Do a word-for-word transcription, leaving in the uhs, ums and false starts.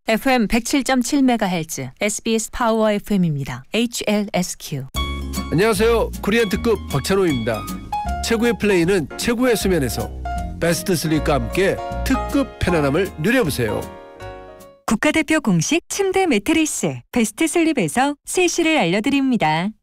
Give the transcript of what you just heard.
에프엠 백칠 점 칠 메가헤르츠 에스비에스 파워 에프엠입니다. 에이치엘에스큐. 안녕하세요. 코리안 특급 박찬호입니다. 최고의 플레이는 최고의 수면에서. 베스트 슬립과 함께 특급 편안함을 누려보세요. 국가대표 공식 침대 매트리스 베스트 슬립에서 세시를 알려드립니다.